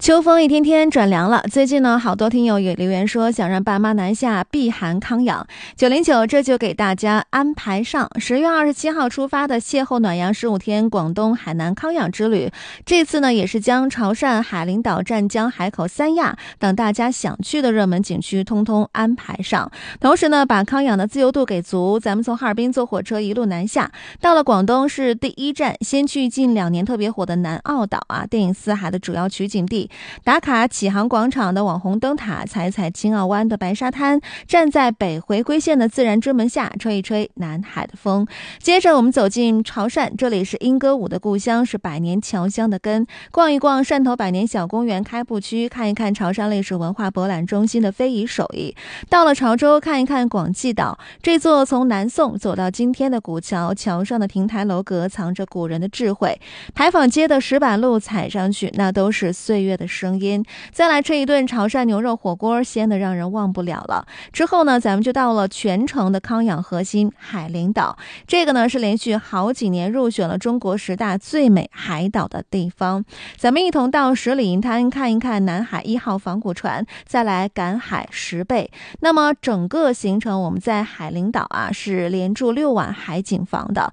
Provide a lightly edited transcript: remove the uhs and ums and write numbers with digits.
秋风一天天转凉了，最近呢，好多听友也留言说想让爸妈南下避寒康养。909这就给大家安排上10月27号出发的邂逅暖阳15天广东海南康养之旅。这次呢，也是将潮汕、海陵岛、湛江、海口、三亚等大家想去的热门景区通通安排上，同时呢，把康养的自由度给足。咱们从哈尔滨坐火车一路南下，到了广东是第一站，先去近2年特别火的南澳岛啊，电影《四海》的主要取景地。打卡启航广场的网红灯塔，踩踩青澳湾的白沙滩，站在北回归线的自然之门下，吹一吹南海的风。接着我们走进潮汕，这里是莺歌舞的故乡，是百年侨乡的根。逛一逛汕头百年小公园开埠区，看一看潮汕历史文化博览中心的非遗手艺。到了潮州，看一看广济岛，这座从南宋走到今天的古桥，桥上的亭台楼阁藏着古人的智慧。牌坊街的石板路踩上去，那都是岁月的声音。再来吃一顿潮汕牛肉火锅，鲜的让人忘不了了。之后呢，咱们就到了全城的康养核心海陵岛，这个呢是连续好几年入选了中国10大最美海岛的地方。咱们一同到十里银滩看一看南海1号仿古船，再来赶海10倍。那么整个行程我们在海陵岛啊是连住6晚海景房的，